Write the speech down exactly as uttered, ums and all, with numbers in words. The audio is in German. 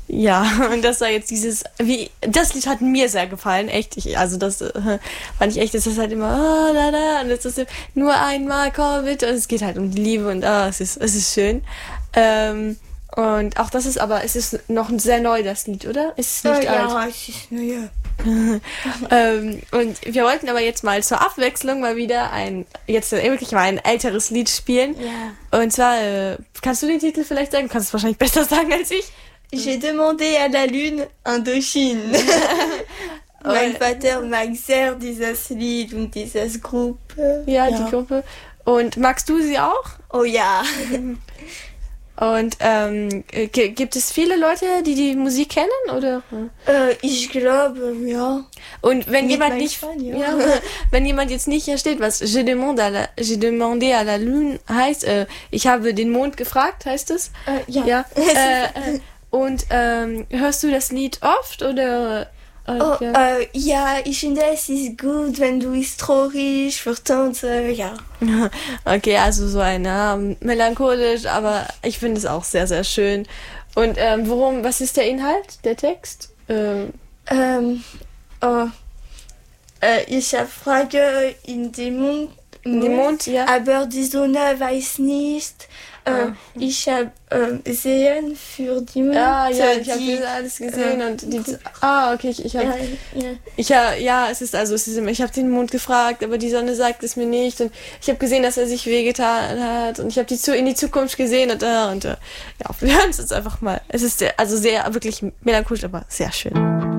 Ja, und das war jetzt dieses, wie, das Lied hat mir sehr gefallen, echt, ich, also das äh, fand ich echt, das ist halt immer, oh, da, da, und das ist nur einmal, komm bitte, und es geht halt um die Liebe und ah, es ist, es ist schön. Ähm, und auch das ist aber, es ist noch sehr neu, das Lied, oder? Es ist nicht äh, alt. Ja, es ist neu. ähm, und wir wollten aber jetzt mal zur Abwechslung mal wieder ein, jetzt wirklich mal ein älteres Lied spielen. Ja. Und zwar, äh, kannst du den Titel vielleicht sagen? Du kannst es wahrscheinlich besser sagen als ich. J'ai demandé à la Lune Indochine. Mein Vater mag sehr dieses Lied und dieses Gruppe. Ja, ja, die Gruppe. Und magst du sie auch? Oh ja. Und ähm, g- gibt es viele Leute, die die Musik kennen, oder? Äh, ich glaube, ja. Und wenn Mit jemand nicht, Fan, ja. ja, wenn jemand jetzt nicht versteht, was J'ai demandé à la, J'ai demandé à la Lune heißt, äh, ich habe den Mond gefragt, heißt es? Äh, ja. Ja. äh, äh, und ähm, hörst du das Lied oft, oder? Äh, Oh, ja. äh, ja, ich finde, es ist gut, wenn du bist traurig, vertonst, äh, ja. Okay, also so ein ähm, melancholisch, aber ich finde es auch sehr, sehr schön. Und ähm, worum, was ist der Inhalt, der Text? Ähm, Ähm, oh, äh, ich habe Frage in dem Mond, in dem Mond, ja. aber die Sonne weiß nicht. Äh, Ah. Ich habe äh, sehen für die Mond. Ja, ja, ich habe die, das alles gesehen äh, und die, ah, okay, ich, ich habe, ja, ja. ich hab, ja, es ist also, es ist immer, ich habe den Mond gefragt, aber die Sonne sagt es mir nicht und ich habe gesehen, dass er sich wehgetan hat und ich habe die zu in die Zukunft gesehen und da und äh, ja, wir hören es jetzt einfach mal. Es ist sehr, also sehr wirklich melancholisch, aber sehr schön.